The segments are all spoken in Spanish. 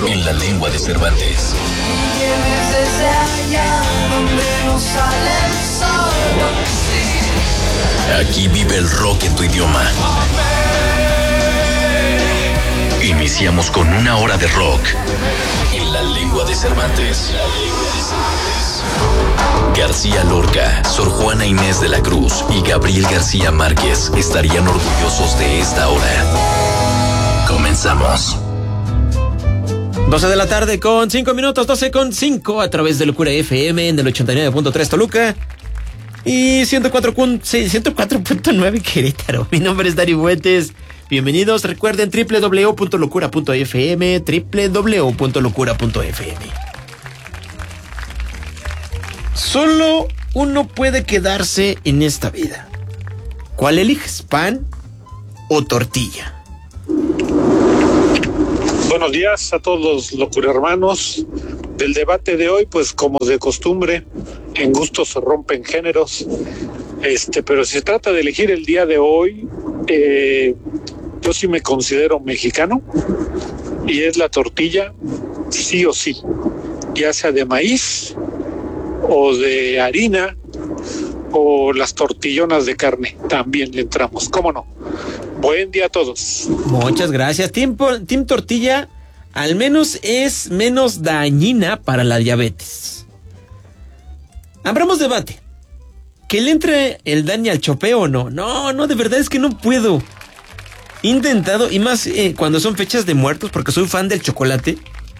En la lengua de Cervantes. Vienes desde allá donde no sale el sol. Aquí vive el rock en tu idioma. Iniciamos con una hora de rock en la lengua de Cervantes. García Lorca, Sor Juana Inés de la Cruz y Gabriel García Márquez estarían orgullosos de esta hora. Comenzamos. 12 de la tarde con 5 minutos, 12:05 a través de Locura FM en el 89.3 Toluca y 104.9 Querétaro. Mi nombre es Dari Buentes. Bienvenidos, recuerden www.locura.fm, www.locura.fm. Solo uno puede quedarse en esta vida. ¿Cuál eliges, pan o tortilla? Buenos días a todos los locura hermanos. Del debate de hoy, pues como de costumbre, en gustos se rompen géneros. Pero si se trata de elegir el día de hoy, yo sí me considero mexicano y es la tortilla, sí o sí, ya sea de maíz o de harina o las tortillonas de carne, también le entramos, ¿cómo no? Buen día a todos. Muchas gracias. Team Tortilla al menos es menos dañina para la diabetes. Abramos debate. ¿Que le entre el daño al chopeo o no? No, de verdad es que no puedo. He intentado, y más cuando son fechas de muertos, porque soy fan del chocolate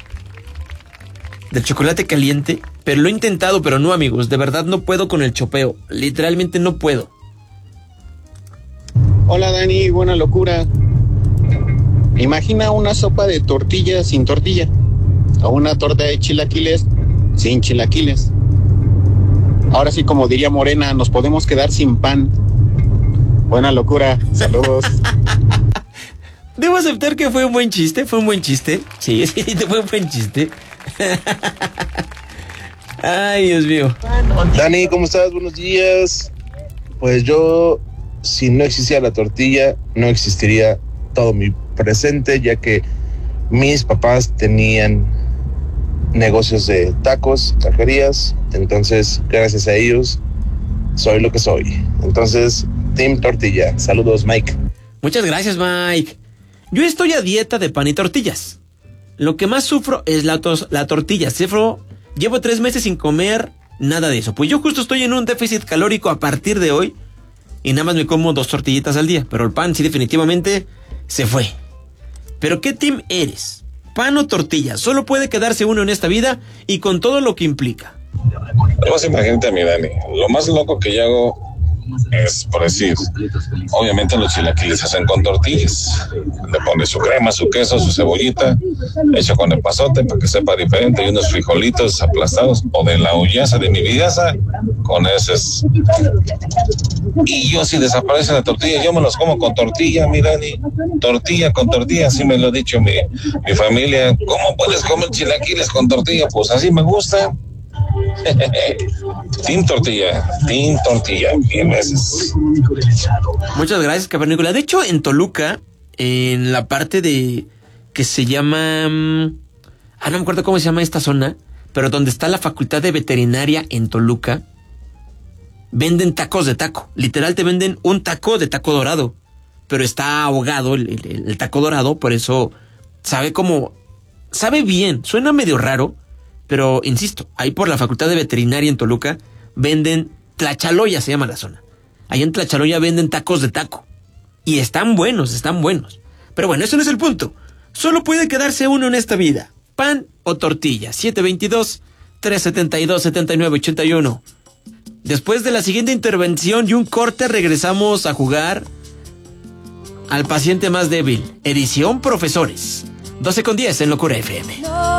caliente, pero lo he intentado, pero no, amigos, de verdad no puedo con el chopeo, literalmente no puedo. Hola Dani, buena locura. Imagina una sopa de tortilla sin tortilla, o una torta de chilaquiles sin chilaquiles. Ahora sí, como diría Morena, nos podemos quedar sin pan. Buena locura, saludos. Debo aceptar que fue un buen chiste. Sí, fue un buen chiste. Ay, Dios mío. Dani, ¿cómo estás? Buenos días. Pues yo, si no existiera la tortilla, no existiría todo mi presente, ya que mis papás tenían negocios de tacos, taquerías, entonces gracias a ellos soy lo que soy. Entonces, Team Tortilla. Saludos, Mike. Muchas gracias, Mike. Yo estoy a dieta de pan y tortillas. Lo que más sufro es la tortilla. Llevo 3 meses sin comer nada de eso. Pues yo justo estoy en un déficit calórico a partir de hoy y nada más me como 2 tortillitas al día. Pero el pan sí definitivamente se fue. ¿Pero qué team eres? ¿Pan o tortilla? Solo puede quedarse uno en esta vida y con todo lo que implica. Vos imagínate a mí, Dani. Lo más loco que yo hago es, por decir, obviamente los chilaquiles se hacen con tortillas. Le pones su crema, su queso, su cebollita, hecho con el pasote para que sepa diferente, y unos frijolitos aplastados, o de la hollaza de mi vidaza, con esos. Y yo, si desaparece la tortilla, yo me los como con tortilla, mi Dani. Tortilla con tortilla, así me lo ha dicho mi familia. ¿Cómo puedes comer chilaquiles con tortilla? Pues así me gusta. Team Tortilla, 10 veces. Muchas gracias, Cavernícola. De hecho, en Toluca, en la parte de que se llama, no me acuerdo cómo se llama esta zona, pero donde está la Facultad de Veterinaria en Toluca, venden tacos de taco. Literal te venden un taco de taco dorado, pero está ahogado el taco dorado, por eso sabe bien, suena medio raro. Pero, insisto, ahí por la Facultad de Veterinaria en Toluca venden Tlachaloya, se llama la zona. Ahí en Tlachaloya venden tacos de taco. Y están buenos. Pero bueno, eso no es el punto. Solo puede quedarse uno en esta vida. Pan o tortilla. 722-372-7981. Después de la siguiente intervención y un corte, regresamos a jugar al paciente más débil. Edición Profesores. 12:10 en Locura FM.